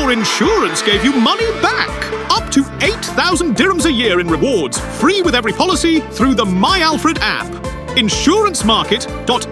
your insurance gave you money back. Up to 8,000 dirhams a year in rewards, free with every policy through the My Alfred app. Insurancemarket.ae